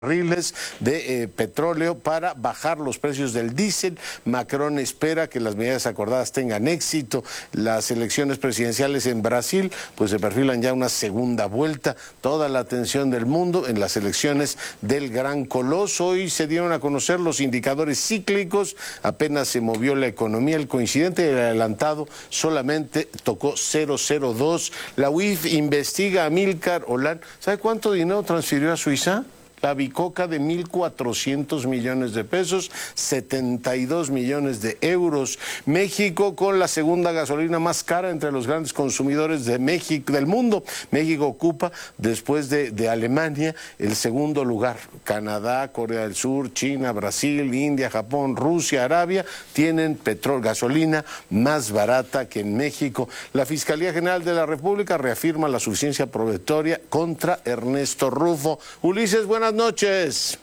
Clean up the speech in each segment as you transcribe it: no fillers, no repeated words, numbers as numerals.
barriles de petróleo para bajar los precios del diésel. Macron espera que las medidas acordadas tengan éxito. Las elecciones presidenciales en Brasil pues se perfilan ya una segunda vuelta. Toda la atención del mundo en las elecciones del Gran Coloso. Hoy se dieron a conocer los indicadores cíclicos. Apenas se movió la economía. El coincidente y el adelantado solamente tocó 0,02. La UIF investiga a Amílcar Olan. ¿Sabe cuánto dinero transfirió a Suiza? La bicoca de 1.400 millones de pesos, 72 millones de euros. México con la segunda gasolina más cara entre los grandes consumidores de México, del mundo. México ocupa, después de Alemania, el segundo lugar. Canadá, Corea del Sur, China, Brasil, India, Japón, Rusia, Arabia tienen gasolina más barata que en México. La Fiscalía General de la República reafirma la suficiencia probatoria contra Ernesto Rufo. Ulises, buenas noches.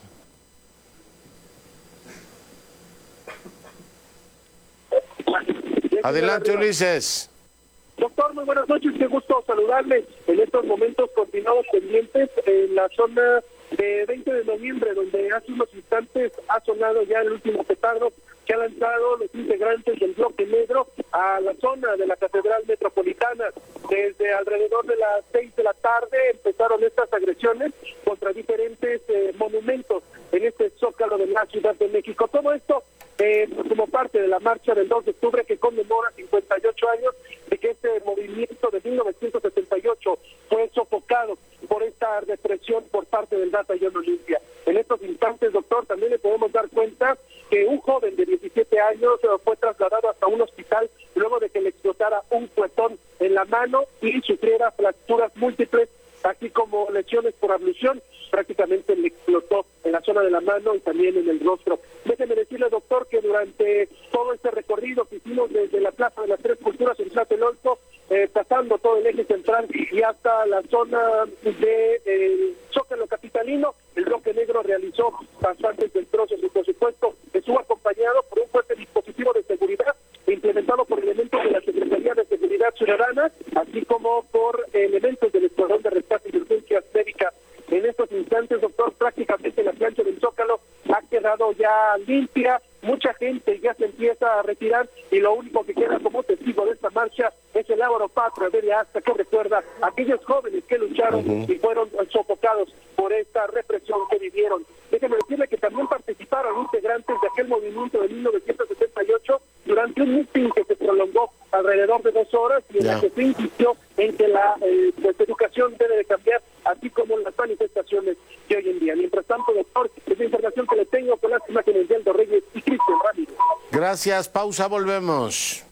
Adelante, Ulises. Doctor, muy buenas noches, qué gusto saludarle. En estos momentos continuamos pendientes en la zona de 20 de noviembre, donde hace unos instantes ha sonado ya el último petardo que han lanzado los integrantes del Bloque Negro a la zona de la Catedral Metropolitana. Desde alrededor de las 6 de la tarde empezaron estas agresiones contra diferentes monumentos en este zócalo de la Ciudad de México. Todo esto como parte de la marcha del 2 de octubre que conmemora 58 años de que este movimiento de 1978 fue sofocado por esta represión por parte del Batallón Olimpia. En estos instantes, doctor, también le podemos dar cuenta que un joven de 17 años fue trasladado hasta un hospital luego de que le explotara un cuetón en la mano y sufriera fracturas múltiples, así como lesiones por ablución. Prácticamente le explotó en la zona de la mano y también en el rostro. Déjeme decirle, doctor, que durante todo este recorrido que hicimos desde la Plaza de las Tres Culturas en Tlatelolco, pasando todo el eje central y hasta la zona de Zócalo capitalino, el Bloque Negro realizó bastantes destrozos y, por supuesto, estuvo acompañado por un fuerte dispositivo de seguridad implementado por elementos de la Secretaría de Seguridad Ciudadana, así como por elementos del Escuadrón de Rescate y Urgencias Médicas. En estos instantes, doctor, prácticamente la plancha del Zócalo ha quedado ya limpia, mucha gente ya se empieza a retirar y lo único que queda como testigo de esta marcha es el Ábaro Patria de Asta, que recuerda a aquellos jóvenes que lucharon y fueron sofocados por esta represión que vivieron. Déjeme decirle que también participaron integrantes de aquel movimiento de 1978 durante un meeting que se prolongó alrededor de 2 horas y en la que se insistió en que la educación debe de cambiar, así como las manifestaciones de hoy en día. Mientras tanto, doctor, es la información que le tengo con las imágenes de Aldo Reyes y Cristian Ramírez. Gracias, pausa, volvemos.